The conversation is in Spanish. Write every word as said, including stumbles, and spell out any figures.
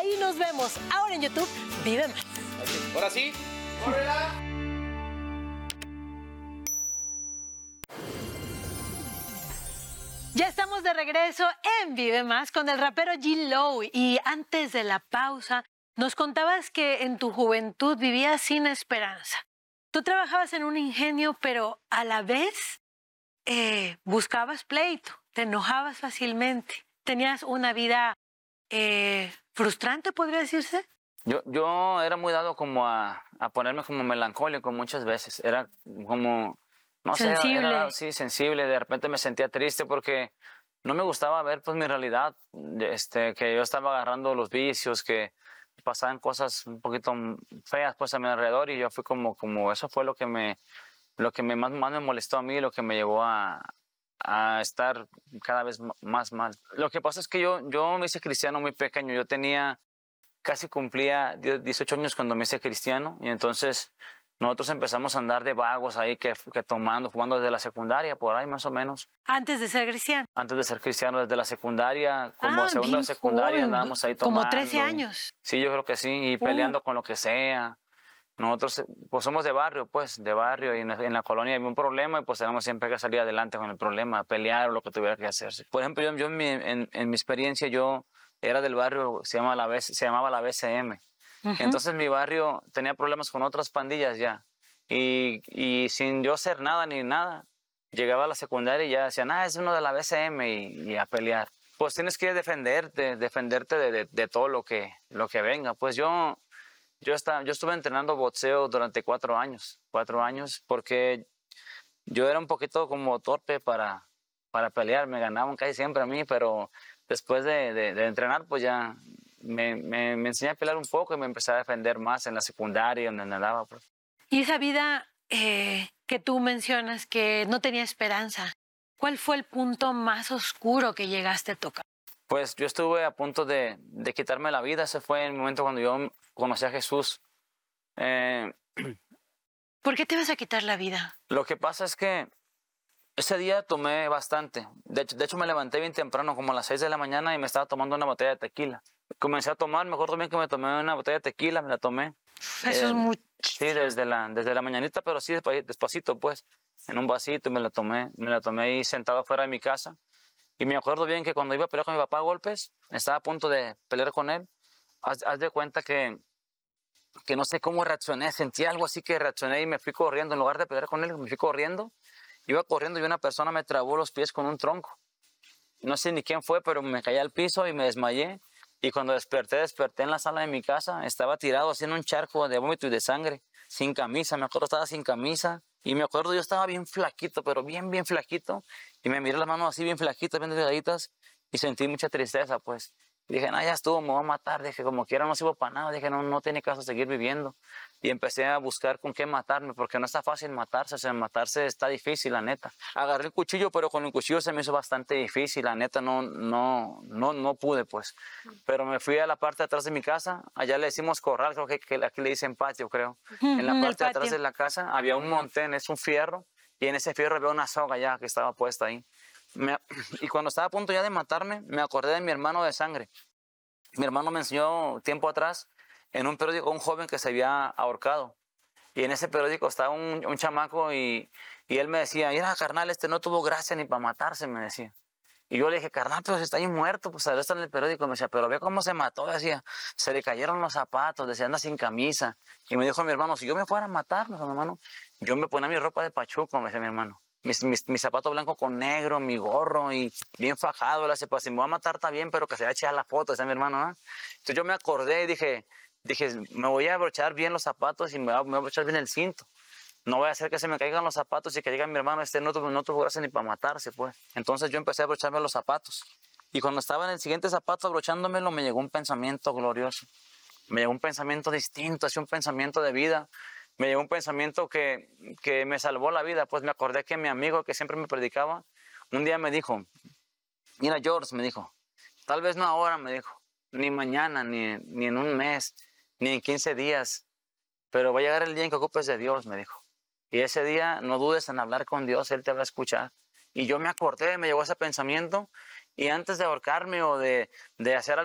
Ahí nos vemos. Ahora en YouTube, Vive Más. Ahora sí, ¡córrela! Ya estamos de regreso en Vive Más con el rapero G-Lo. Y antes de la pausa, nos contabas que en tu juventud vivías sin esperanza. Tú trabajabas en un ingenio, pero a la vez eh, buscabas pleito, te enojabas fácilmente. Tenías una vida eh, frustrante, podría decirse. Yo, yo era muy dado como a, a ponerme como melancólico muchas veces. Era como, no sé, Sensible. era, sí, sensible. De repente me sentía triste porque no me gustaba ver pues mi realidad, este, que yo estaba agarrando los vicios, que pasaban cosas un poquito feas pues a mi alrededor, y yo fui como, como eso fue lo que me, lo que me más, más me molestó a mí, lo que me llevó a, a estar cada vez más mal. Lo que pasa es que yo, yo me hice cristiano muy pequeño. Yo tenía, casi cumplía dieciocho años cuando me hice cristiano, y entonces nosotros empezamos a andar de vagos ahí, que, que tomando, fumando desde la secundaria, por ahí más o menos. Antes de ser cristiano. Antes de ser cristiano, desde la secundaria, como Ah, segunda de secundaria, joven. andábamos ahí tomando. Como trece años. Sí, yo creo que sí, y peleando uh. con lo que sea. Nosotros pues somos de barrio, pues, de barrio, y en, en la colonia había un problema, y pues tenemos siempre que salir adelante con el problema, pelear o lo que tuviera que hacerse. Por ejemplo, yo, yo en, mi, en, en mi experiencia, yo era del barrio, se, llama la B, se llamaba la B C M. Uh-huh. Entonces mi barrio tenía problemas con otras pandillas ya, y, y sin yo hacer nada ni nada, llegaba a la secundaria y ya decían, ah, es uno de la B C M, y, y a pelear. Pues tienes que defenderte, defenderte de, de, de todo lo que, lo que venga. Pues yo... Yo, estaba, yo estuve entrenando boxeo durante cuatro años, cuatro años, porque yo era un poquito como torpe para, para pelear. Me ganaban casi siempre a mí, pero después de, de, de entrenar, pues ya me, me, me enseñé a pelear un poco y me empecé a defender más en la secundaria, donde andaba. Pues. Y esa vida eh, que tú mencionas que no tenía esperanza, ¿cuál fue el punto más oscuro que llegaste a tocar? Pues yo estuve a punto de, de quitarme la vida. Ese fue el momento cuando yo conocí a Jesús. Eh, ¿Por qué te vas a quitar la vida? Lo que pasa es que ese día tomé bastante. De hecho, de hecho me levanté bien temprano, como a las seis de la mañana, y me estaba tomando una botella de tequila. Comencé a tomar, me acuerdo bien que me tomé una botella de tequila, me la tomé. Eso eh, es mucho. Sí, desde la, desde la mañanita, pero sí despacito, pues, en un vasito, y me la tomé. Me la tomé ahí sentado afuera de mi casa. Y me acuerdo bien que cuando iba a pelear con mi papá a golpes, estaba a punto de pelear con él. Haz, haz de cuenta que, que no sé cómo reaccioné, sentí algo así que reaccioné y me fui corriendo. En lugar de pelear con él, me fui corriendo. Iba corriendo y una persona me trabó los pies con un tronco. No sé ni quién fue, pero me caí al piso y me desmayé. Y cuando desperté, desperté en la sala de mi casa. Estaba tirado así en un charco de vómito y de sangre, sin camisa. Me acuerdo, estaba sin camisa. Y me acuerdo, yo estaba bien flaquito, pero bien, bien flaquito. Y me miré las manos así bien flaquitas, bien delgaditas. Y sentí mucha tristeza, pues. Y dije, no, ya estuvo, me voy a matar. Dije, como quiera no sirvo para nada. Dije, no, no tiene caso seguir viviendo. Y empecé a buscar con qué matarme, porque no está fácil matarse. O sea, matarse está difícil, la neta. Agarré el cuchillo, pero con el cuchillo se me hizo bastante difícil. La neta, no, no, no, no pude, pues. Pero me fui a la parte de atrás de mi casa. Allá le decimos corral, creo que, que aquí le dicen patio, creo. Uh-huh, en la parte de atrás de la casa había un montén, es un fierro. Y en ese fierro había una soga ya que estaba puesta ahí. Me, y cuando estaba a punto ya de matarme, me acordé de mi hermano de sangre. Mi hermano me enseñó tiempo atrás en un periódico un joven que se había ahorcado. Y en ese periódico estaba un, un chamaco y, y él me decía, mira, carnal, este no tuvo gracia ni para matarse, me decía. Y yo le dije, carnal, pero si está ahí muerto, pues ahí está en el periódico. Me decía, pero ve cómo se mató, decía, se le cayeron los zapatos, decía, anda sin camisa. Y me dijo mi hermano, si yo me fuera a matar, mi hermano, yo me ponía mi ropa de pachuco, me decía mi hermano. Mis, mis, mis zapatos blancos con negro, mi gorro y bien fajado. Le decía, pues si me voy a matar está bien, pero que se vaya a echar la foto, decía mi hermano. ¿eh? Entonces yo me acordé y dije, dije, me voy a abrochar bien los zapatos y me voy a, me voy a abrochar bien el cinto. No voy a hacer que se me caigan los zapatos y que diga mi hermano, este no tuvo, no tuvo gracia ni para matarse, pues. Entonces yo empecé a abrocharme los zapatos. Y cuando estaba en el siguiente zapato abrochándomelo, me llegó un pensamiento glorioso. Me llegó un pensamiento distinto, así un pensamiento de vida. Me llegó un pensamiento que, que me salvó la vida. Pues me acordé que mi amigo que siempre me predicaba, un día me dijo, mira George, me dijo, tal vez no ahora, me dijo, ni mañana, ni, ni en un mes, ni en quince días, pero va a llegar el día en que ocupes de Dios, me dijo. Y ese día no dudes en hablar con Dios, Él te va a escuchar. Y yo me acordé, me llegó ese pensamiento, y antes de ahorcarme o de, de hacer algo,